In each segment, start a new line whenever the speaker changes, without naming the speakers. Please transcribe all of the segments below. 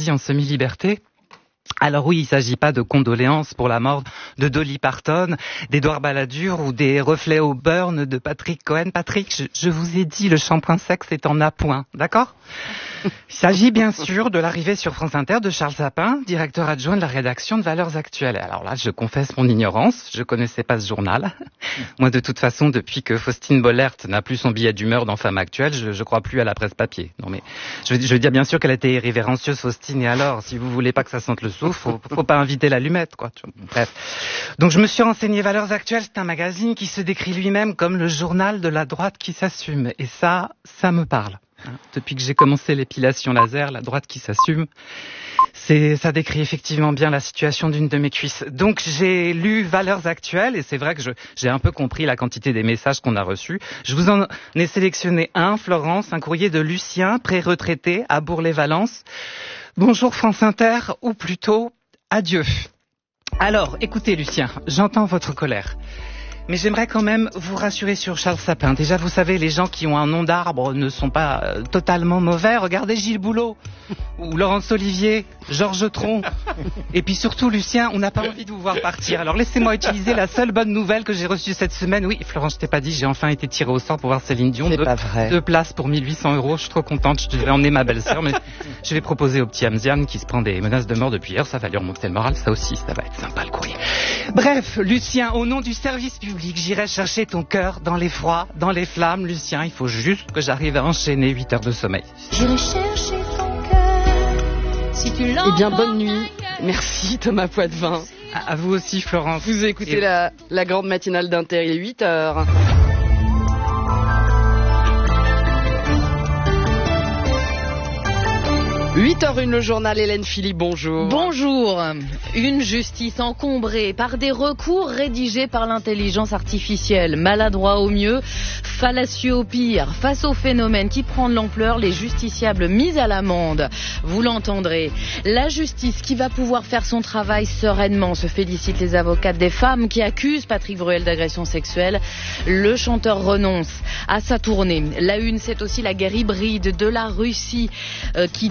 vendredi en semi-liberté. Alors oui, il ne s'agit pas de condoléances pour la mort de Dolly Parton, d'Édouard Balladur ou des reflets au burn de Patrick Cohen. Patrick, je vous ai dit, le shampoing sexe est en appoint, d'accord ? Il s'agit bien sûr de l'arrivée sur France Inter de Charles Sapin, directeur adjoint de la rédaction de Valeurs Actuelles. Alors là, je confesse mon ignorance, je connaissais pas ce journal. Moi, de toute façon, depuis que Faustine Bollert n'a plus son billet d'humeur dans Femme Actuelle, je crois plus à la presse papier. Non mais, je veux dire bien sûr qu'elle était irrévérencieuse, Faustine, et alors, si vous voulez pas que ça sente le soufre, faut pas inviter l'allumette, quoi. Bref. Donc je me suis renseigné, Valeurs Actuelles, c'est un magazine qui se décrit lui-même comme le journal de la droite qui s'assume. Et ça me parle. Depuis que j'ai commencé l'épilation laser, la droite qui s'assume, ça décrit effectivement bien la situation d'une de mes cuisses. Donc j'ai lu Valeurs Actuelles et c'est vrai que j'ai un peu compris la quantité des messages qu'on a reçus. Je vous en ai sélectionné un, Florence, un courrier de Lucien, pré-retraité à Bourg-les-Valences. Bonjour France Inter, ou plutôt adieu. Alors, écoutez Lucien, j'entends votre colère. Mais j'aimerais quand même vous rassurer sur Charles Sapin. Déjà, vous savez, les gens qui ont un nom d'arbre ne sont pas totalement mauvais. Regardez Gilles Boulot, ou Laurence Olivier, Georges Tron. Et puis surtout, Lucien, on n'a pas envie de vous voir partir. Alors laissez-moi utiliser la seule bonne nouvelle que j'ai reçue cette semaine. Oui, Florence, je t'ai pas dit, j'ai enfin été tirée au sort pour voir Céline Dion.
C'est pas vrai.
2 places pour 1 800 €. Je suis trop contente. Je devais emmener ma belle-sœur, mais je vais proposer au petit Hamzian qui se prend des menaces de mort depuis hier. Ça va lui remonter le moral. Ça aussi, ça va être sympa le courrier. Bref, Lucien, au nom du service public, j'irai chercher ton cœur dans l'effroi, dans les flammes. Lucien, il faut juste que j'arrive à enchaîner 8 heures de sommeil.
J'irai chercher ton cœur, si tu l'entends.
Eh bien, bonne nuit. Merci Thomas Poitvin.
À vous aussi, Florence.
Vous écoutez la grande matinale d'Inter, il est 8 heures. 8h01, le journal, Hélène Philippe, bonjour.
Bonjour. Une justice encombrée par des recours rédigés par l'intelligence artificielle. Maladroit au mieux, fallacieux au pire. Face au phénomène qui prend de l'ampleur, les justiciables mis à l'amende. Vous l'entendrez. La justice qui va pouvoir faire son travail sereinement, se félicitent les avocates des femmes qui accusent Patrick Bruel d'agression sexuelle. Le chanteur renonce à sa tournée. La une, c'est aussi la guerre hybride de la Russie qui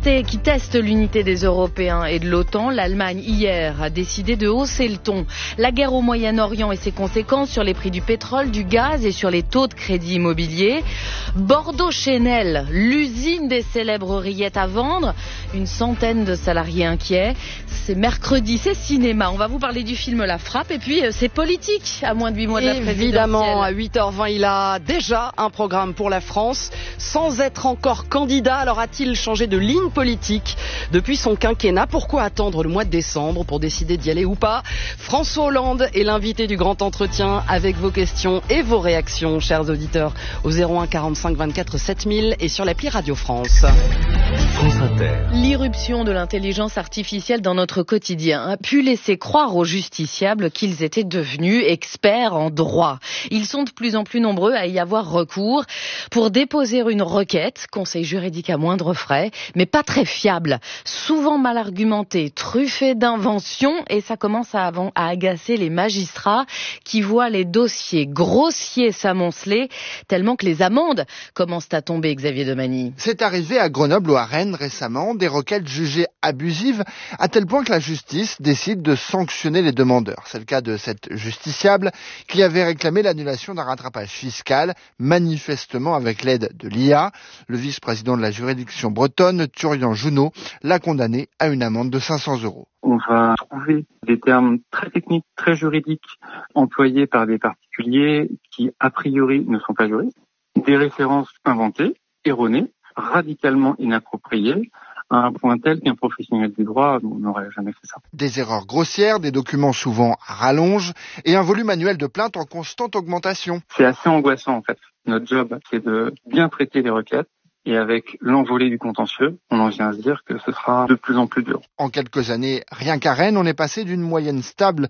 teste l'unité des Européens et de l'OTAN. L'Allemagne, hier, a décidé de hausser le ton. La guerre au Moyen-Orient et ses conséquences sur les prix du pétrole, du gaz et sur les taux de crédit immobilier. Bordeaux-Chenel, l'usine des célèbres rillettes à vendre. 100 de salariés inquiets. C'est mercredi, c'est cinéma. On va vous parler du film La Frappe et puis c'est politique à moins de 8 mois de la présidentielle.
Évidemment, à 8h20, il a déjà un programme pour la France sans être encore candidat. Alors a-t-il changé de ligne politique depuis son quinquennat? Pourquoi attendre le mois de décembre pour décider d'y aller ou pas? François Hollande est l'invité du grand entretien avec vos questions et vos réactions, chers auditeurs, au 01 45 24 7000 et sur l'appli Radio France.
France Inter.
L'irruption de l'intelligence artificielle dans notre quotidien a pu laisser croire aux justiciables qu'ils étaient devenus experts en droit. Ils sont de plus en plus nombreux à y avoir recours pour déposer une requête, conseil juridique à moindre frais, mais pas très fiable, souvent mal argumenté, truffé d'inventions, et ça commence à agacer les magistrats qui voient les dossiers grossiers s'amonceler tellement que les amendes commencent à tomber, Xavier Demagny.
C'est arrivé à Grenoble ou à Rennes récemment, des requêtes jugées abusives à tel point que la justice décide de sanctionner les demandeurs. C'est le cas de cette justiciable qui avait réclamé l'annulation d'un rattrapage fiscal, manifestement avec l'aide de l'IA. Le vice-président de la juridiction bretonne, Thurian Junot, l'a condamné à une amende de 500 €.
On va trouver des termes très techniques, très juridiques, employés par des particuliers qui, a priori, ne sont pas juristes, des références inventées, erronées, radicalement inappropriées, à un point tel qu'un professionnel du droit n'aurait jamais fait ça.
Des erreurs grossières, des documents souvent à rallonge et un volume annuel de plaintes en constante augmentation.
C'est assez angoissant en fait. Notre job, c'est de bien traiter les requêtes. Et avec l'envolée du contentieux, on en vient à se dire que ce sera de plus en plus dur.
En quelques années, rien qu'à Rennes, on est passé d'une moyenne stable,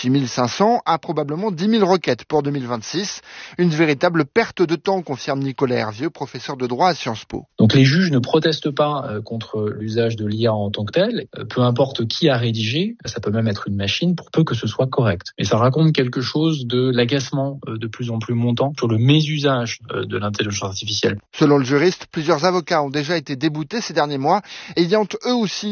6500, à probablement 10 000 requêtes pour 2026. Une véritable perte de temps, confirme Nicolas Hervieux, professeur de droit à Sciences Po.
Donc les juges ne protestent pas contre l'usage de l'IA en tant que tel. Peu importe qui a rédigé, ça peut même être une machine, pour peu que ce soit correct. Et ça raconte quelque chose de l'agacement de plus en plus montant sur le mésusage de l'intelligence artificielle.
Selon le juriste, plusieurs avocats ont déjà été déboutés ces derniers mois et y ont eux aussi